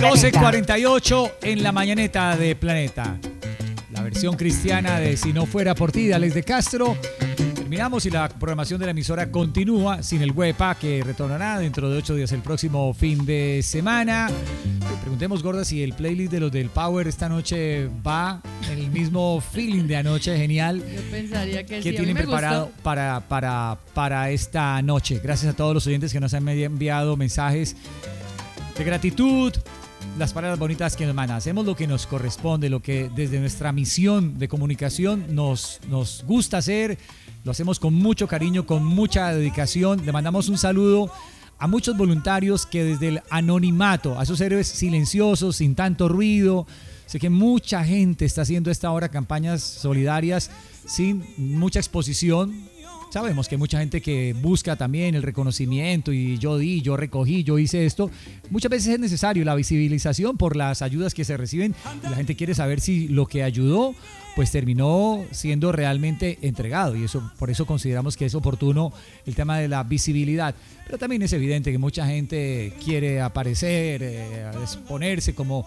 12:48 en la mañaneta de Planeta. La versión cristiana de Si no fuera por ti, de Alex de Castro. Terminamos y la programación de la emisora continúa sin el Huepa, que retornará dentro de 8 días el próximo fin de semana. Preguntemos, Gorda, si el playlist de los del Power esta noche va en el mismo feeling de anoche. Genial. Yo pensaría que ¿Qué sí. tienen preparado para esta noche? Gracias a todos los oyentes que nos han enviado mensajes de gratitud, las palabras bonitas que nos mandan. Hacemos lo que nos corresponde, lo que desde nuestra misión de comunicación nos gusta hacer. Lo hacemos con mucho cariño, con mucha dedicación. Le mandamos un saludo a muchos voluntarios que desde el anonimato, a esos héroes silenciosos, sin tanto ruido. Sé que mucha gente está haciendo a esta hora campañas solidarias sin mucha exposición. Sabemos que hay mucha gente que busca también el reconocimiento y yo recogí, yo hice esto. Muchas veces es necesario la visibilización por las ayudas que se reciben y la gente quiere saber si lo que ayudó pues terminó siendo realmente entregado, y eso, por eso consideramos que es oportuno el tema de la visibilidad. Pero también es evidente que mucha gente quiere aparecer, exponerse como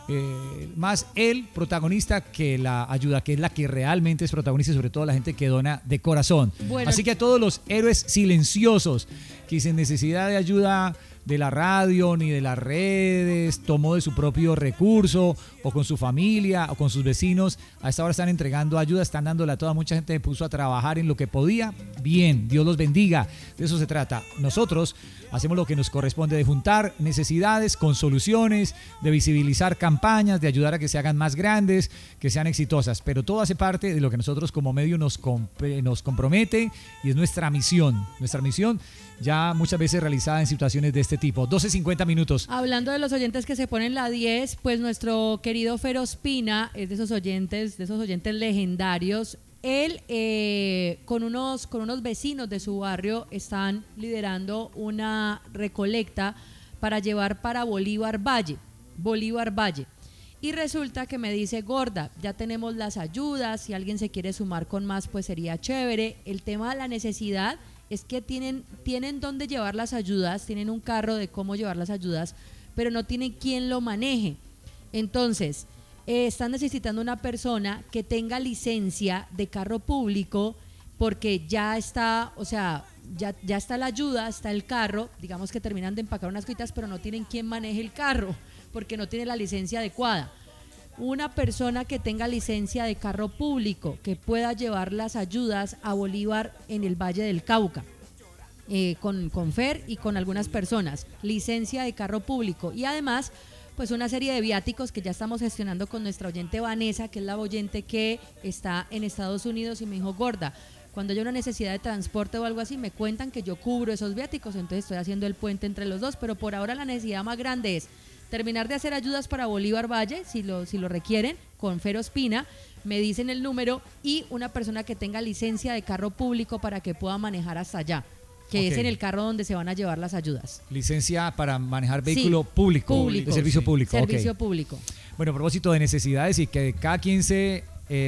más el protagonista que la ayuda, que es la que realmente es protagonista, y sobre todo la gente que dona de corazón. Bueno. Así que a todos los héroes silenciosos que sin necesidad de ayuda de la radio ni de las redes, tomó de su propio recurso o con su familia o con sus vecinos, a esta hora están entregando ayuda, están dándole a toda mucha gente, se puso a trabajar en lo que podía. Bien, Dios los bendiga, de eso se trata. Nosotros hacemos lo que nos corresponde, de juntar necesidades con soluciones, de visibilizar campañas, de ayudar a que se hagan más grandes, que sean exitosas, pero todo hace parte de lo que nosotros como medio nos compromete, y es nuestra misión ya muchas veces realizada en situaciones de este tipo. 12:50 minutos. Hablando de los oyentes que se ponen la 10, pues nuestro querido Fer Ospina es de esos oyentes legendarios. Él con unos vecinos de su barrio están liderando una recolecta para llevar para Bolívar Valle. Y resulta que me dice: Gorda, ya tenemos las ayudas, si alguien se quiere sumar con más pues sería chévere. El tema de la necesidad es que tienen dónde llevar las ayudas, tienen un carro de cómo llevar las ayudas, pero no tienen quien lo maneje. Entonces, están necesitando una persona que tenga licencia de carro público, porque ya está, o sea, ya está la ayuda, está el carro, digamos que terminan de empacar unas cositas, pero no tienen quien maneje el carro, porque no tiene la licencia adecuada. Una persona que tenga licencia de carro público, que pueda llevar las ayudas a Bolívar en el Valle del Cauca, con Fer y con algunas personas, licencia de carro público, y además pues una serie de viáticos que ya estamos gestionando con nuestra oyente Vanessa, que es la oyente que está en Estados Unidos, y me dijo: Gorda, cuando haya una necesidad de transporte o algo así, me cuentan que yo cubro esos viáticos, entonces estoy haciendo el puente entre los dos, pero por ahora la necesidad más grande es terminar de hacer ayudas para Bolívar Valle, si lo requieren, con Fer Ospina, me dicen el número, y una persona que tenga licencia de carro público para que pueda manejar hasta allá, que es en el carro donde se van a llevar las ayudas. Licencia para manejar vehículo público, de servicio público. Servicio público. Bueno, a propósito de necesidades y que cada quien se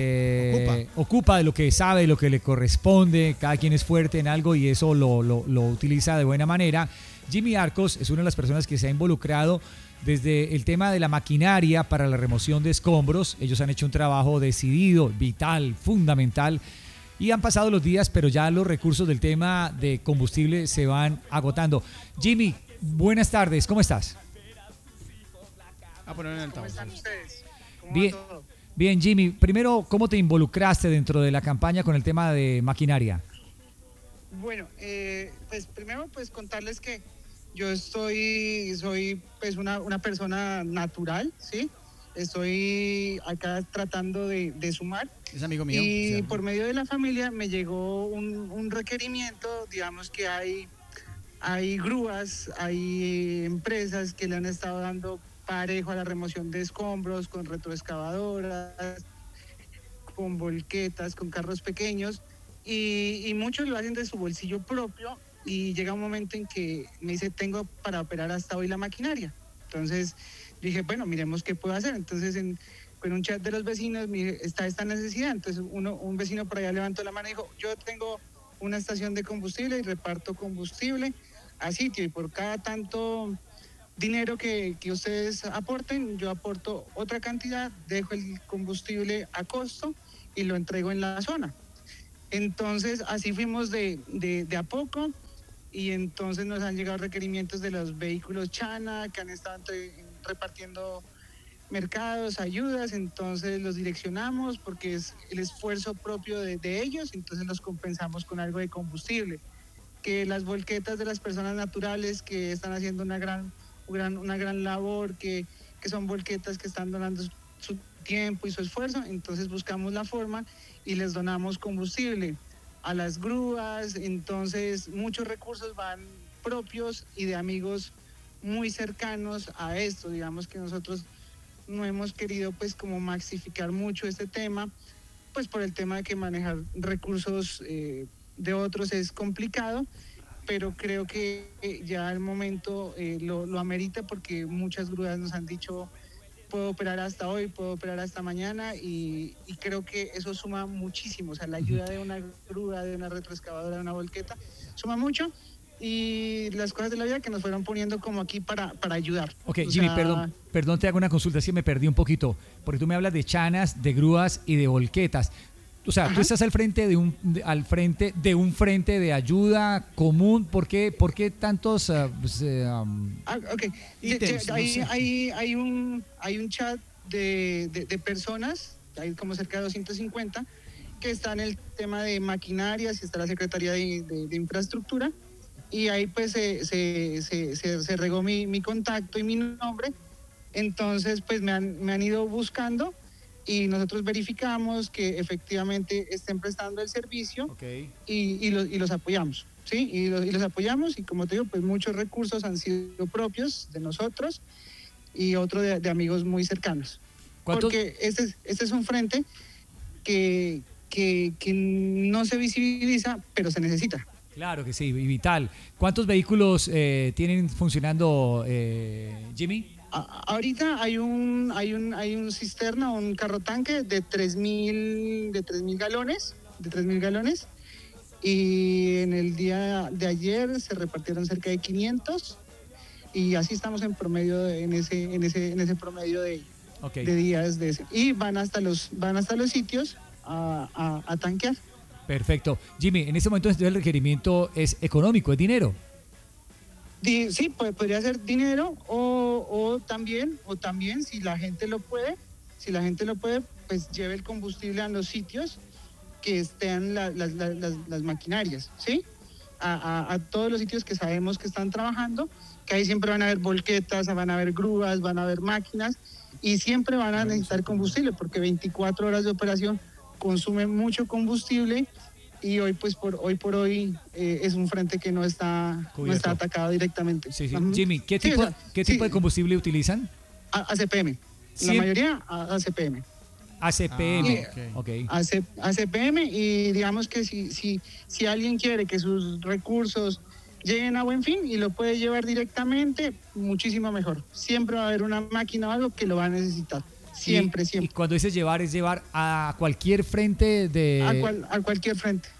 ocupa de lo que sabe, de lo que le corresponde, cada quien es fuerte en algo y eso lo utiliza de buena manera. Jimmy Arcos es una de las personas que se ha involucrado desde el tema de la maquinaria para la remoción de escombros. Ellos han hecho un trabajo decidido, vital, fundamental, y han pasado los días, pero ya los recursos del tema de combustible se van agotando. Jimmy, buenas tardes, ¿cómo estás? ¿Cómo están ustedes? Bien, bien, Jimmy. Primero, ¿cómo te involucraste dentro de la campaña con el tema de maquinaria? Bueno, pues primero pues contarles que yo soy pues una persona natural, ¿sí? Estoy acá tratando de sumar. Es amigo mío. Y sí, por medio de la familia me llegó un requerimiento, digamos que hay grúas, hay empresas que le han estado dando parejo a la remoción de escombros con retroexcavadoras, con volquetas, con carros pequeños, y muchos lo hacen de su bolsillo propio, y llega un momento en que me dice: tengo para operar hasta hoy la maquinaria. Entonces dije, bueno, miremos qué puedo hacer. Entonces con un chat de los vecinos está esta necesidad. Entonces un vecino por allá levantó la mano y dijo: yo tengo una estación de combustible y reparto combustible a sitio, y por cada tanto dinero que ustedes aporten, yo aporto otra cantidad, dejo el combustible a costo y lo entrego en la zona. Entonces, así fuimos de a poco, y entonces nos han llegado requerimientos de los vehículos Chana que han estado repartiendo mercados, ayudas, entonces los direccionamos porque es el esfuerzo propio de ellos, entonces los compensamos con algo de combustible. Que las volquetas de las personas naturales que están haciendo una gran labor, que son volquetas que están donando su tiempo y su esfuerzo, entonces buscamos la forma y les donamos combustible a las grúas, entonces muchos recursos van propios y de amigos muy cercanos a esto. Digamos que nosotros no hemos querido pues como maxificar mucho este tema, pues por el tema de que manejar recursos de otros es complicado, pero creo que ya el momento lo amerita, porque muchas grúas nos han dicho puedo operar hasta hoy, puedo operar hasta mañana, y creo que eso suma muchísimo. O sea, la ayuda de una grúa, de una retroexcavadora, de una volqueta, suma mucho, y las cosas de la vida que nos fueron poniendo como aquí para ayudar. Ok, Jimmy, perdón, te hago una consulta, si me perdí un poquito, porque tú me hablas de chanas, de grúas y de volquetas. O sea, tú estás al frente de un frente de ayuda común. ¿Por qué tantos okay. ítems? Hay un chat de personas, hay como cerca de 250, que está en el tema de maquinarias, y está la Secretaría de Infraestructura, y ahí pues se regó mi contacto y mi nombre. Entonces pues me han ido buscando, y nosotros verificamos que efectivamente estén prestando el servicio. Okay. y los apoyamos, ¿sí? Y los apoyamos, y como te digo, pues muchos recursos han sido propios de nosotros y otro de amigos muy cercanos. Porque este es un frente que no se visibiliza, pero se necesita. Claro que sí, vital. ¿Cuántos vehículos tienen funcionando, Jimmy? Ahorita hay un cisterna, un carro tanque de 3.000 galones, y en el día de ayer se repartieron cerca de 500, y así estamos en promedio en ese promedio de días de ese. Y van hasta los sitios a tanquear. Perfecto. Jimmy, en este momento el requerimiento es económico, es dinero. Sí, podría ser dinero, o también si la gente lo puede, pues lleve el combustible a los sitios que estén las maquinarias, ¿sí? A todos los sitios que sabemos que están trabajando, que ahí siempre van a haber volquetas, van a haber grúas, van a haber máquinas, y siempre van a necesitar combustible, porque 24 horas de operación consume mucho combustible. Y hoy por hoy es un frente que no está atacado directamente. Sí. Jimmy, ¿qué tipo de combustible utilizan? ACPM. La mayoría ACPM. ACPM. Okay. ACPM, y digamos que si alguien quiere que sus recursos lleguen a buen fin y lo puede llevar directamente, muchísimo mejor. Siempre va a haber una máquina o algo que lo va a necesitar. Siempre. Y cuando dices llevar, es llevar a cualquier frente de... A cualquier frente,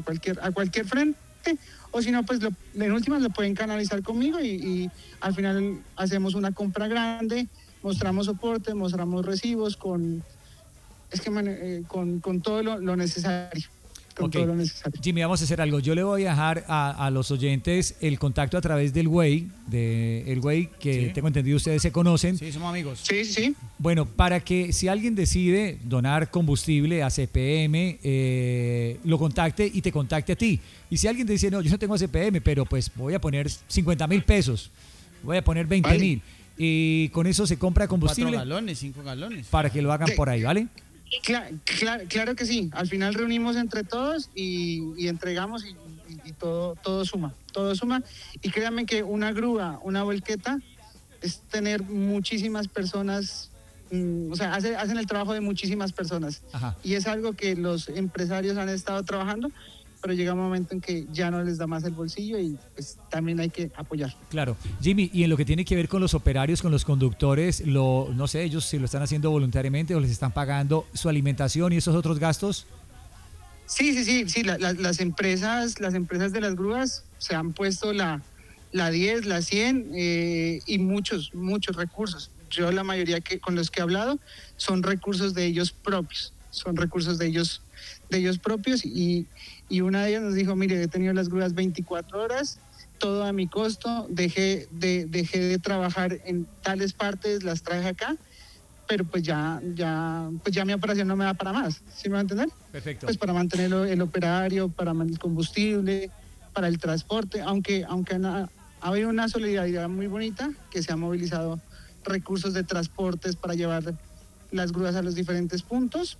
o si no, pues en últimas lo pueden canalizar conmigo, y al final hacemos una compra grande, mostramos soporte, mostramos recibos con todo lo necesario. Todo lo necesario. Jimmy, vamos a hacer algo. Yo le voy a dejar a los oyentes el contacto a través del Way, que tengo entendido ustedes se conocen. Sí, somos amigos. Sí. Bueno, para que si alguien decide donar combustible a CPM, lo contacte y te contacte a ti. Y si alguien te dice, no, yo no tengo CPM, pero pues voy a poner 50.000 pesos, voy a poner 20.000, y con eso se compra combustible. 4 galones, 5 galones. Para que lo hagan por ahí, ¿vale? Claro que sí. Al final reunimos entre todos y entregamos, y todo suma. Y créanme que una grúa, una volqueta, es tener muchísimas personas, o sea, hacen el trabajo de muchísimas personas. Ajá. Y es algo que los empresarios han estado trabajando, pero llega un momento en que ya no les da más el bolsillo, y pues también hay que apoyar. Claro. Jimmy, y en lo que tiene que ver con los operarios, con los conductores, no sé, ellos si lo están haciendo voluntariamente o les están pagando su alimentación y esos otros gastos. Sí, las empresas de las grúas se han puesto la la 10, la 100 y muchos recursos. Yo la mayoría con los que he hablado son recursos de ellos propios, propios y una de ellas nos dijo, mire, he tenido las grúas 24 horas, todo a mi costo, dejé de trabajar en tales partes, las traje acá, pero pues ya mi operación no me da para más, ¿sí me va a entender? Perfecto. Pues para mantener el operario, para el combustible, para el transporte, aunque ha habido una solidaridad muy bonita, que se ha movilizado recursos de transportes para llevar las grúas a los diferentes puntos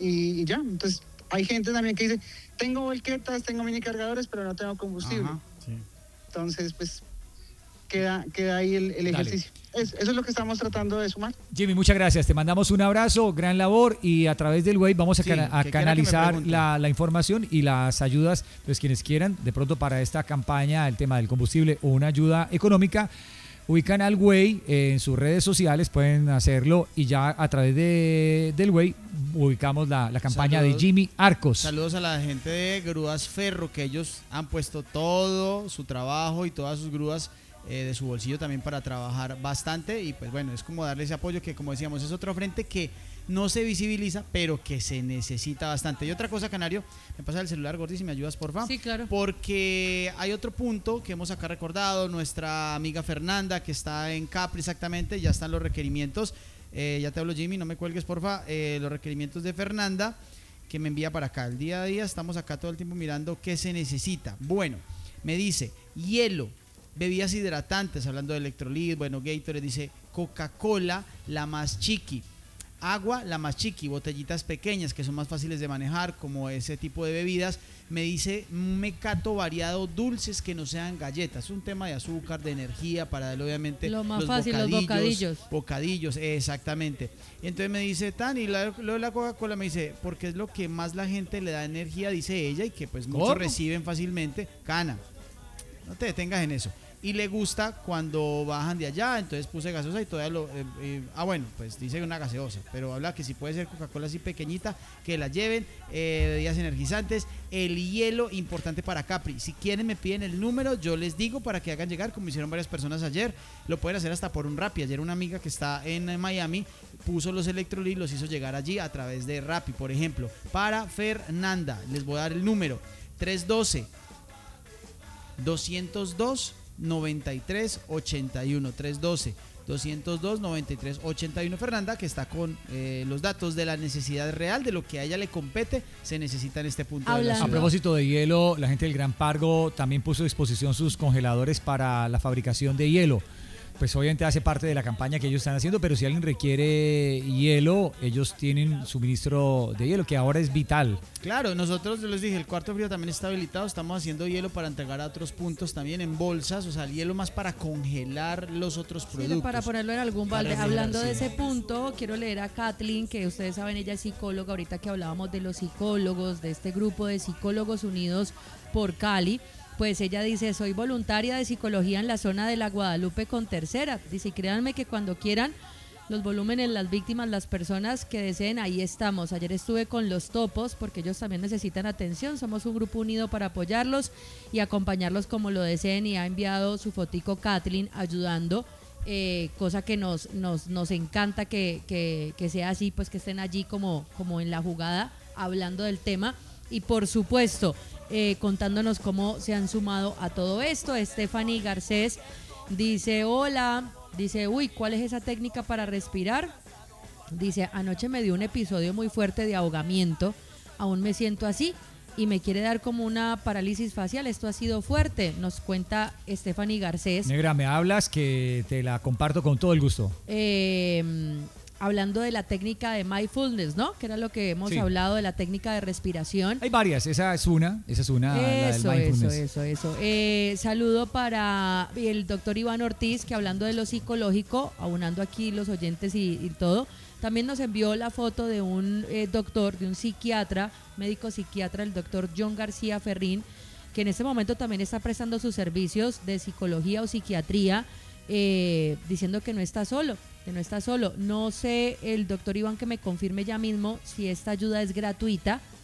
y ya. Entonces hay gente también que dice, tengo volquetas, tengo mini cargadores, pero no tengo combustible. Ajá, sí. Entonces pues queda ahí el ejercicio. Eso es lo que estamos tratando de sumar. Jimmy, muchas gracias. Te mandamos un abrazo, gran labor y a través del web vamos a canalizar la información y las ayudas, pues quienes quieran, de pronto para esta campaña, el tema del combustible o una ayuda económica, ubican al Way en sus redes sociales, pueden hacerlo y ya a través del Way ubicamos la campaña de Jimmy Arcos. Saludos a la gente de Grúas Ferro, que ellos han puesto todo su trabajo y todas sus grúas de su bolsillo también para trabajar bastante y pues bueno, es como darle ese apoyo que como decíamos es otro frente que no se visibiliza pero que se necesita bastante. Y otra cosa, Canario, me pasa el celular, Gordy, si me ayudas porfa. Sí, claro. Porque hay otro punto que hemos acá recordado, nuestra amiga Fernanda que está en Capri exactamente, ya están los requerimientos, ya te hablo Jimmy, no me cuelgues porfa, los requerimientos de Fernanda que me envía para acá, el día a día estamos acá todo el tiempo mirando qué se necesita. Bueno, me dice hielo, bebidas hidratantes, hablando de electrolit, bueno, Gatorade, dice Coca-Cola, la más chiqui, agua, la más chiqui, botellitas pequeñas que son más fáciles de manejar, como ese tipo de bebidas. Me dice un mecato variado, dulces que no sean galletas, un tema de azúcar, de energía, para darle obviamente lo más los fácil, bocadillos, exactamente. Y entonces me dice, Tan, y lo de la Coca-Cola me dice, porque es lo que más la gente le da energía, dice ella, y que pues muchos reciben fácilmente, Cana. No te detengas en eso. Y le gusta cuando bajan de allá, entonces puse gaseosa y todavía bueno, pues dice una gaseosa, pero habla que si puede ser Coca-Cola así pequeñita, que la lleven, bebidas energizantes, el hielo, importante para Capri. Si quieren me piden el número, yo les digo para que hagan llegar, como hicieron varias personas ayer, lo pueden hacer hasta por un Rappi. Ayer una amiga que está en Miami puso los electrolit, los hizo llegar allí a través de Rappi, por ejemplo. Para Fernanda, les voy a dar el número, 312-202-9381, 312-202-9381. Fernanda, que está con los datos de la necesidad real, de lo que a ella le compete, se necesita en este punto de la ciudad. A propósito de hielo, la gente del Gran Pargo también puso a disposición sus congeladores para la fabricación de hielo. Pues obviamente hace parte de la campaña que ellos están haciendo, pero si alguien requiere hielo, ellos tienen suministro de hielo, que ahora es vital. Claro, nosotros, yo les dije, el cuarto frío también está habilitado, estamos haciendo hielo para entregar a otros puntos también en bolsas, o sea, el hielo más para congelar los otros productos. Sí, para ponerlo en algún balde. Hablando de ese punto, quiero leer a Kathleen, que ustedes saben, ella es psicóloga, ahorita que hablábamos de los psicólogos, de este grupo de psicólogos unidos por Cali. Pues ella dice, soy voluntaria de psicología en la zona de la Guadalupe con Tercera. Dice, y créanme que cuando quieran, los volúmenes, las víctimas, las personas que deseen, ahí estamos. Ayer estuve con los topos porque ellos también necesitan atención. Somos un grupo unido para apoyarlos y acompañarlos como lo deseen. Y ha enviado su fotico Kathleen ayudando, cosa que nos encanta que sea así, pues que estén allí como en la jugada hablando del tema. Y por supuesto, contándonos cómo se han sumado a todo esto. Stephanie Garcés dice, hola, dice, uy, ¿cuál es esa técnica para respirar? Dice, anoche me dio un episodio muy fuerte de ahogamiento, aún me siento así y me quiere dar como una parálisis facial, esto ha sido fuerte, nos cuenta Stephanie Garcés. Negra, me hablas que te la comparto con todo el gusto. Hablando de la técnica de mindfulness, ¿no? Que era lo que hemos hablado de la técnica de respiración. Hay varias, esa es una, la del mindfulness. Eso. Saludo para el doctor Iván Ortiz, que hablando de lo psicológico, aunando aquí los oyentes y todo, también nos envió la foto de un doctor, de un psiquiatra, médico psiquiatra, el doctor John García Ferrín, que en este momento también está prestando sus servicios de psicología o psiquiatría, diciendo que no está solo. No sé, el doctor Iván que me confirme ya mismo si esta ayuda es gratuita,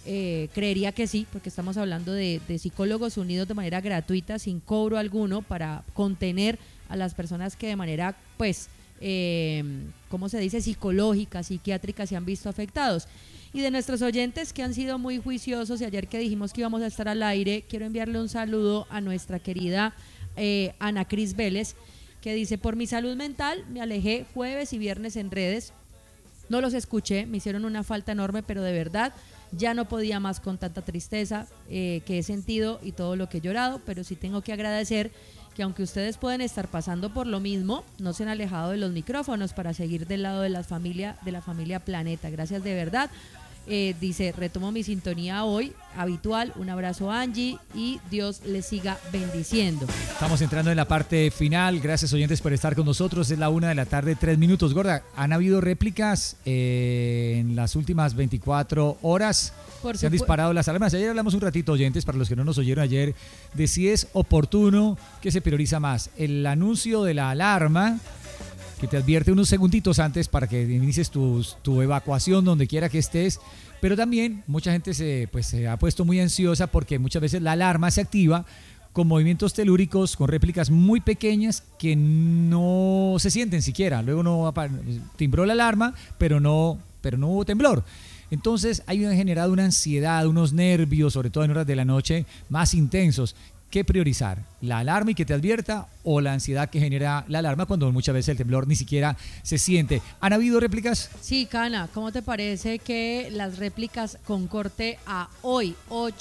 Creería que sí, porque estamos hablando de psicólogos unidos de manera gratuita, sin cobro alguno, para contener a las personas que de manera, pues, ¿cómo se dice?, psicológica, psiquiátrica, se han visto afectados. Y de nuestros oyentes que han sido muy juiciosos, y ayer que dijimos que íbamos a estar al aire, quiero enviarle un saludo a nuestra querida Ana Cris Vélez, que dice: por mi salud mental me alejé jueves y viernes en redes, no los escuché, me hicieron una falta enorme, pero de verdad ya no podía más con tanta tristeza que he sentido y todo lo que he llorado, pero sí tengo que agradecer que aunque ustedes pueden estar pasando por lo mismo, no se han alejado de los micrófonos para seguir del lado de la familia Planeta. Gracias de verdad. Dice: retomo mi sintonía hoy habitual, un abrazo Angie y Dios les siga bendiciendo. Estamos entrando en la parte final. Gracias, oyentes, por estar con nosotros. Es la 1:03 p.m. Gorda, ¿han habido réplicas en las últimas 24 horas? Se han disparado las alarmas. Ayer hablamos un ratito, oyentes, para los que no nos oyeron ayer, de si es oportuno, que se prioriza más, el anuncio de la alarma, que te advierte unos segunditos antes para que inicies tu evacuación donde quiera que estés, pero también mucha gente se ha puesto muy ansiosa porque muchas veces la alarma se activa con movimientos telúricos, con réplicas muy pequeñas que no se sienten siquiera. Luego no timbró la alarma, pero no hubo temblor. Entonces hay generado una ansiedad, unos nervios, sobre todo en horas de la noche, más intensos. ¿Qué priorizar? ¿La alarma y que te advierta o la ansiedad que genera la alarma cuando muchas veces el temblor ni siquiera se siente? ¿Han habido réplicas? Sí, Cana, ¿cómo te parece que las réplicas con corte a hoy,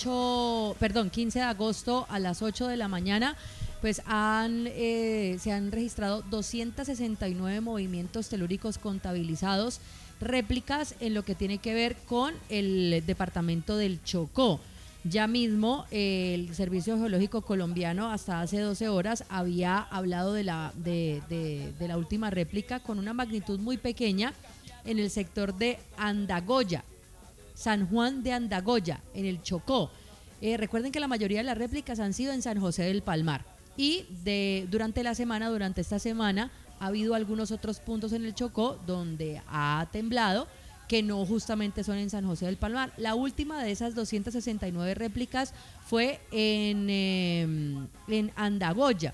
15 de agosto a las 8 de la mañana, pues se han registrado 269 movimientos telúricos contabilizados, réplicas en lo que tiene que ver con el departamento del Chocó? Ya mismo el Servicio Geológico Colombiano hasta hace 12 horas había hablado de la última réplica con una magnitud muy pequeña en el sector de Andagoya, San Juan de Andagoya, en el Chocó. Recuerden que la mayoría de las réplicas han sido en San José del Palmar y durante esta semana ha habido algunos otros puntos en el Chocó donde ha temblado, que no justamente son en San José del Palmar. La última de esas 269 réplicas fue en Andagoya,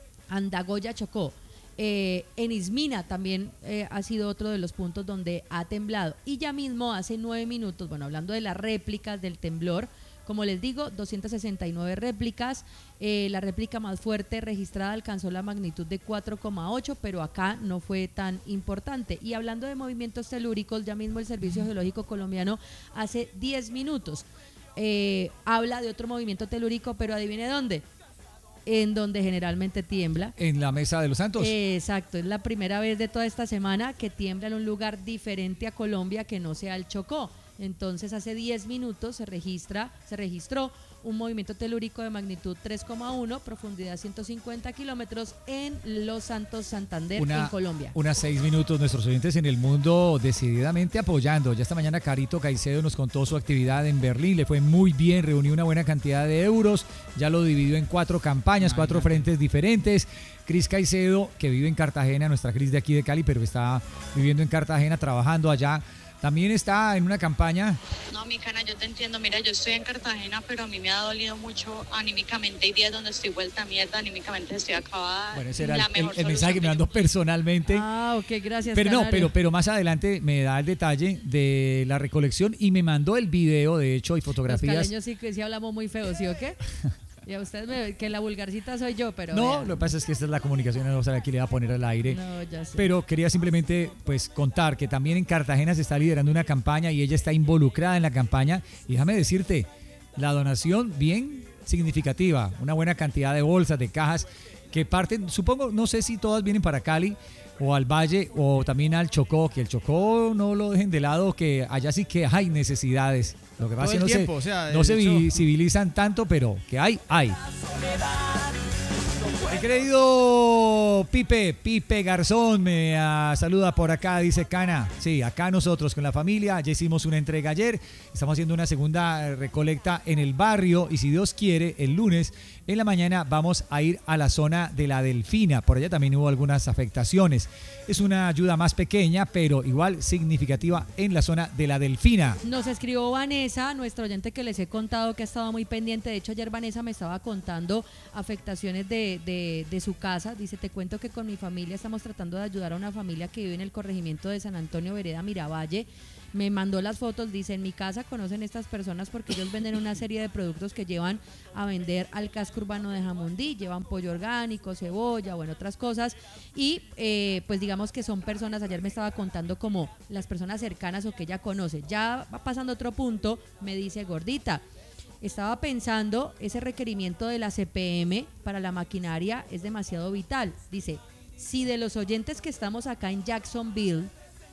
Chocó. En Ismina también ha sido otro de los puntos donde ha temblado. Y ya mismo hace 9 minutos, hablando de las réplicas del temblor, como les digo, 269 réplicas. La réplica más fuerte registrada alcanzó la magnitud de 4,8, pero acá no fue tan importante. Y hablando de movimientos telúricos, ya mismo el Servicio Geológico Colombiano hace 10 minutos habla de otro movimiento telúrico, pero adivine dónde. En donde generalmente tiembla. En la Mesa de los Santos. Exacto, es la primera vez de toda esta semana que tiembla en un lugar diferente a Colombia que no sea el Chocó. Entonces hace 10 minutos se registró un movimiento telúrico de magnitud 3,1, profundidad 150 kilómetros en Los Santos, Santander, en Colombia. Unas 6 minutos, nuestros oyentes en el mundo decididamente apoyando. Ya esta mañana Carito Caicedo nos contó su actividad en Berlín, le fue muy bien, reunió una buena cantidad de euros, ya lo dividió en 4 campañas, 4 frentes diferentes. Cris Caicedo, que vive en Cartagena, nuestra Cris de aquí de Cali, pero está viviendo en Cartagena, trabajando allá. También está en una campaña. No, mi Cana, yo te entiendo. Mira, yo estoy en Cartagena, pero a mí me ha dolido mucho anímicamente. Hay días donde estoy vuelta mierda, anímicamente estoy acabada. Bueno, ese era el mensaje que me mandó personalmente. Ok, gracias. Pero Canario. No, pero más adelante me da el detalle de la recolección y me mandó el video, de hecho, y fotografías. Los caleños sí hablamos muy feo, ¿sí o qué? Y a usted que la vulgarcita soy yo, pero... No, lo que pasa es que esta es la comunicación, no sabe aquí le va a poner al aire. No, ya sé. Pero quería simplemente contar que también en Cartagena se está liderando una campaña y ella está involucrada en la campaña. Y déjame decirte, la donación bien significativa, una buena cantidad de bolsas, de cajas, que parten, supongo, no sé si todas vienen para Cali o al Valle o también al Chocó, que el Chocó no lo dejen de lado, que allá sí que hay necesidades. Lo que pasa es que no se visibilizan tanto, pero que hay. Mi querido Pipe Garzón me saluda por acá, dice Cana. Sí, acá nosotros con la familia ya hicimos una entrega ayer, estamos haciendo una segunda recolecta en el barrio y si Dios quiere, el lunes en la mañana vamos a ir a la zona de la Delfina. Por allá también hubo algunas afectaciones. Es una ayuda más pequeña, pero igual significativa en la zona de la Delfina. Nos escribió Vanessa, nuestra oyente que les he contado que ha estado muy pendiente. De hecho, ayer Vanessa me estaba contando afectaciones de su casa. Dice, te cuento que con mi familia estamos tratando de ayudar a una familia que vive en el corregimiento de San Antonio, Vereda Miravalle. Me mandó las fotos, dice, en mi casa conocen estas personas porque ellos venden una serie de productos que llevan a vender al casco urbano de Jamundí, llevan pollo orgánico, cebolla, bueno, otras cosas, y pues digamos que son personas, ayer me estaba contando como las personas cercanas o que ella conoce. Ya va pasando otro punto, me dice, gordita, estaba pensando, ese requerimiento de la CPM para la maquinaria es demasiado vital. Dice, si de los oyentes que estamos acá en Jacksonville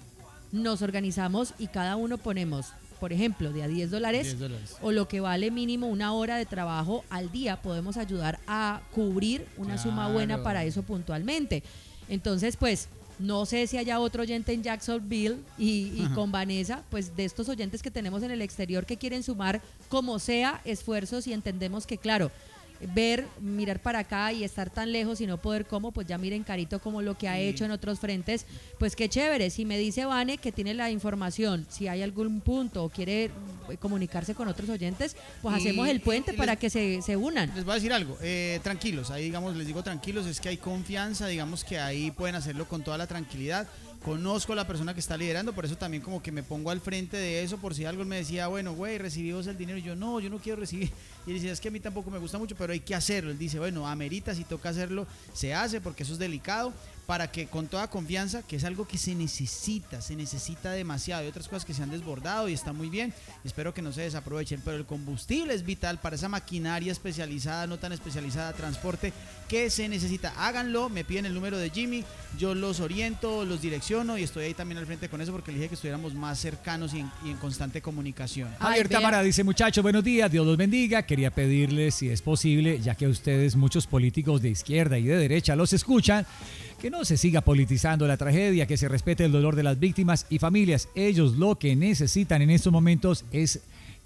nos organizamos y cada uno ponemos, por ejemplo, de a $10 o lo que vale mínimo una hora de trabajo al día, podemos ayudar a cubrir una suma buena para eso puntualmente. Entonces, pues, no sé si haya otro oyente en Jacksonville y con Vanessa, pues de estos oyentes que tenemos en el exterior que quieren sumar como sea esfuerzos y entendemos que, claro, mirar para acá y estar tan lejos y no poder pues ya miren Carito como lo que ha hecho en otros frentes, pues qué chévere. Si me dice Vane que tiene la información, si hay algún punto o quiere comunicarse con otros oyentes, pues hacemos el puente para que se unan. Les voy a decir algo, tranquilos, ahí digamos, les digo tranquilos, es que hay confianza, digamos que ahí pueden hacerlo con toda la tranquilidad. Conozco a la persona que está liderando, por eso también como que me pongo al frente de eso, por si algo me decía, bueno, güey, recibimos el dinero, y yo no quiero recibir, y él decía, es que a mí tampoco me gusta mucho, pero hay que hacerlo. Él dice, bueno, amerita, si toca hacerlo, se hace, porque eso es delicado, para que con toda confianza, que es algo que se necesita demasiado, hay otras cosas que se han desbordado y está muy bien, espero que no se desaprovechen, pero el combustible es vital para esa maquinaria especializada, no tan especializada, transporte, que se necesita. Háganlo, me piden el número de Jimmy, yo los oriento, los direcciono y estoy ahí también al frente con eso porque le dije que estuviéramos más cercanos y en constante comunicación. Javier Tamara dice, muchachos, buenos días, Dios los bendiga. Quería pedirles, si es posible, ya que ustedes, muchos políticos de izquierda y de derecha, los escuchan, que no se siga politizando la tragedia, que se respete el dolor de las víctimas y familias. Ellos lo que necesitan en estos momentos es,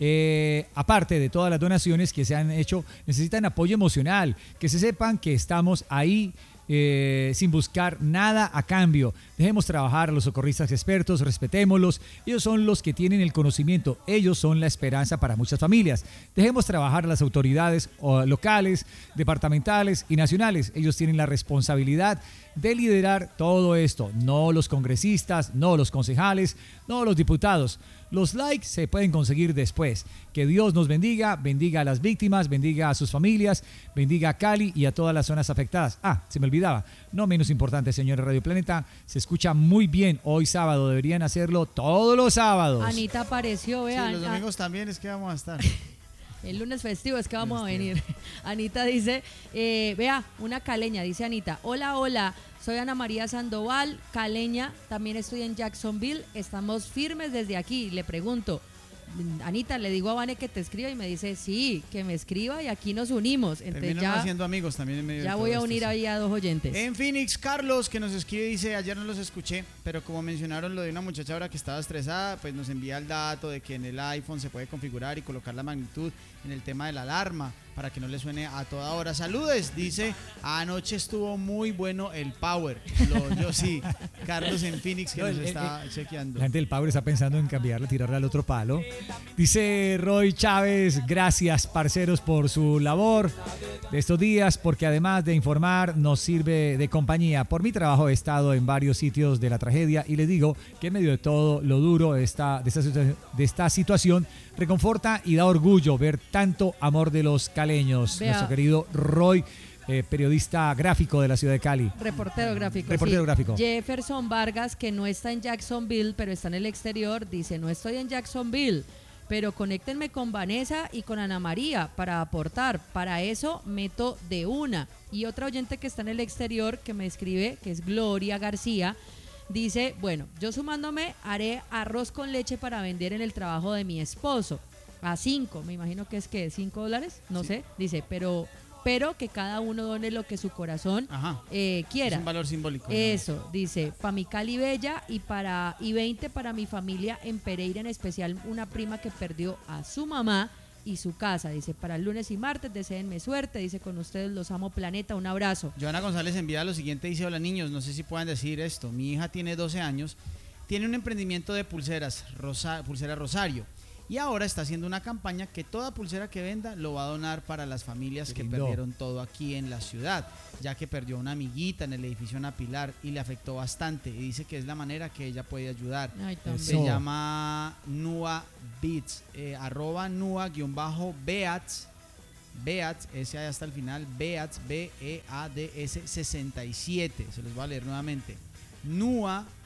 aparte de todas las donaciones que se han hecho, necesitan apoyo emocional, que se sepan que estamos ahí sin buscar nada a cambio. Dejemos trabajar a los socorristas expertos, respetémoslos. Ellos son los que tienen el conocimiento, ellos son la esperanza para muchas familias. Dejemos trabajar a las autoridades locales, departamentales y nacionales. Ellos tienen la responsabilidad de liderar todo esto, no los congresistas, no los concejales, no los diputados. Los likes se pueden conseguir después. Que Dios nos bendiga, bendiga a las víctimas, bendiga a sus familias, bendiga a Cali y a todas las zonas afectadas. Se me olvidaba, no menos importante, señores Radio Planeta, se escucha muy bien hoy sábado, deberían hacerlo todos los sábados. Anita apareció, vean. Sí, los domingos también es que vamos a estar. El lunes festivo es que vamos a venir. Anita dice, vea, una caleña, dice Anita, hola, soy Ana María Sandoval, caleña, también estoy en Jacksonville, estamos firmes desde aquí. Le pregunto, Anita, le digo a Vane que te escriba y me dice, sí, que me escriba y aquí nos unimos. Entonces ya haciendo amigos también en medio ya de voy a todo unir esto, ahí a dos oyentes. En Phoenix, Carlos, que nos escribe, dice, ayer no los escuché, pero como mencionaron lo de una muchacha ahora que estaba estresada, pues nos envía el dato de que en el iPhone se puede configurar y colocar la magnitud en el tema de la alarma para que no le suene a toda hora. Saludes, dice, anoche estuvo muy bueno el Power. Yo sí, Carlos en Phoenix que nos está chequeando. La gente del Power está pensando en cambiarle, tirarle al otro palo. Dice Roy Chávez, gracias parceros por su labor de estos días, porque además de informar nos sirve de compañía. Por mi trabajo he estado en varios sitios de la tragedia y les digo que en medio de todo lo duro de esta situación reconforta y da orgullo ver tanto amor de los caleños. Vea. Nuestro querido Roy, periodista gráfico de la ciudad de Cali. Reportero gráfico. Jefferson Vargas, que no está en Jacksonville, pero está en el exterior, dice, no estoy en Jacksonville, pero conéctenme con Vanessa y con Ana María para aportar. Para eso meto de una. Y otra oyente que está en el exterior, que me escribe, que es Gloria García, dice, bueno, yo sumándome haré arroz con leche para vender en el trabajo de mi esposo. A 5, me imagino que es que $5, no sé. Dice, pero pero que cada uno done lo que su corazón quiera. Es un valor simbólico. Eso, dice, para mi Cali Bella y 20 para mi familia en Pereira, en especial una prima que perdió a su mamá y su casa. Dice, para el lunes y martes, deseenme suerte. Dice, con ustedes los amo, planeta, un abrazo. Joana González envía lo siguiente, dice, hola niños, no sé si puedan decir esto. Mi hija tiene 12 años, tiene un emprendimiento de pulseras, pulsera Rosario. Y ahora está haciendo una campaña que toda pulsera que venda lo va a donar para las familias que perdieron todo aquí en la ciudad, ya que perdió una amiguita en el edificio Ana Pilar y le afectó bastante. Y dice que es la manera que ella puede ayudar. Se llama Nua Beats, arroba Nua-Beats, Beats, ese ahí hasta el final, Beats, Beads 67. Se los voy a leer nuevamente. Nua